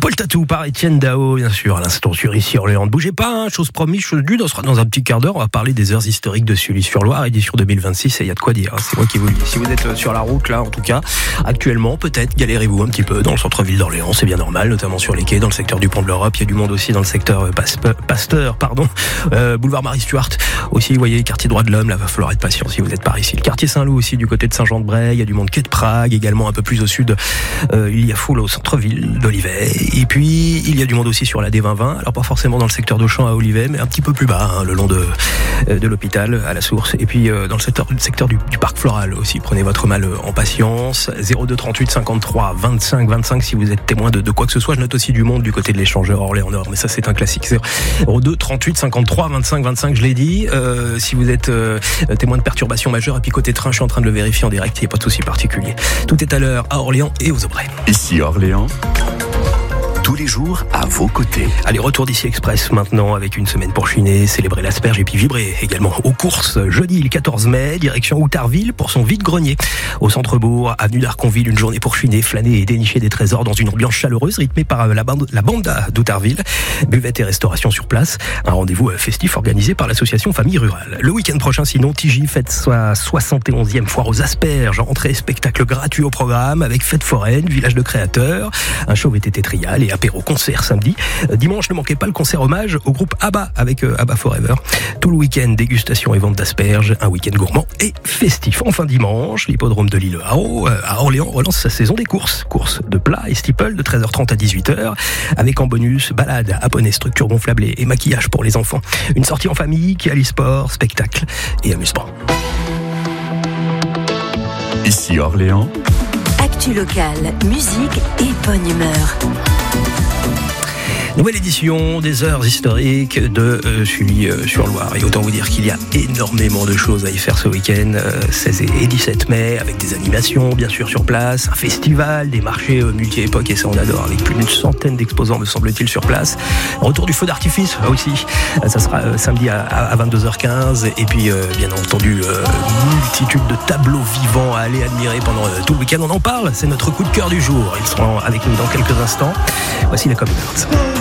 Paul Tatou par Étienne Dao, bien sûr, à l'instant sur Ici Orléans. Ne bougez pas, chose promise, chose due, on sera dans un petit quart d'heure, on va parler des heures historiques de Sully-sur-Loire, édition 2026, et il y a de quoi dire, c'est moi qui vous le dis. Si vous êtes sur la route, là, en tout cas, actuellement, peut-être, galérez-vous un petit peu dans le centre-ville d'Orléans, c'est bien normal, notamment sur les quais, dans le secteur du Pont de l'Europe, il y a du monde aussi dans le secteur Pasteur, boulevard Marie-Stuart, aussi, vous voyez, quartier droit de l'homme, là, va falloir être patient si vous êtes par ici. Le quartier Saint-Loup aussi, du côté de Saint-Jean-de-Bray, il y a du monde quai de Prague, également un peu plus au sud, il y a foule au centre-ville d'Olivet, et puis il y a du monde aussi sur la D2020, alors pas forcément dans le secteur d'Auchan à Olivet, mais un petit peu plus bas, le long de l'hôpital à la source, et puis dans le secteur du parc floral aussi. Prenez votre mal en patience. 02 38 53 25 25 si vous êtes témoin de quoi que ce soit. Je note aussi du monde du côté de l'échangeur Orléans-Nord, mais ça c'est un classique. 02 38 53 25 25, je l'ai dit. Si vous êtes témoin de perturbations majeures, et puis côté train, je suis en train de le vérifier en direct, il n'y a pas de souci particulier. Tout est à l'heure à Orléans et aux Aubrais. Ici Orléans, tous les jours à vos côtés. Allez, retour d'Ici Express maintenant avec une semaine pour chiner, célébrer l'asperge et puis vibrer également aux courses. Jeudi le 14 mai, direction Outarville pour son vide-grenier. Au centre-bourg, avenue d'Arconville, une journée pour chiner, flâner et dénicher des trésors dans une ambiance chaleureuse rythmée par la banda d'Outarville. Buvette et restauration sur place. Un rendez-vous festif organisé par l'association Famille Rurale. Le week-end prochain, sinon, Tigy fête sa 71e foire aux asperges. Entrée et spectacle gratuit au programme avec fête foraine, village de créateurs, un show VTT trial et apéro concert samedi. Dimanche, ne manquez pas le concert hommage au groupe ABBA avec ABBA Forever. Tout le week-end, dégustation et vente d'asperges, un week-end gourmand et festif. Enfin dimanche, l'hippodrome de l'île Haro à Orléans relance sa saison des courses. Courses de plat et steeple de 13h30 à 18h avec en bonus balade à poney, structure gonflable et maquillage pour les enfants. Une sortie en famille qui allie sport, spectacle et amusement. Ici Orléans, actu locale, musique et bonne humeur. Nouvelle édition des heures historiques de Sully-sur-Loire. Et autant vous dire qu'il y a énormément de choses à y faire ce week-end, 16 et 17 mai, avec des animations, bien sûr, sur place, un festival, des marchés multi-époques, et ça on adore, avec plus d'une centaine d'exposants, me semble-t-il, sur place. Retour du feu d'artifice, aussi. Ça sera samedi à 22h15. Et puis, bien entendu, multitude de tableaux vivants à aller admirer pendant tout le week-end. On en parle, c'est notre coup de cœur du jour. Ils seront avec nous dans quelques instants. Voici la Communards.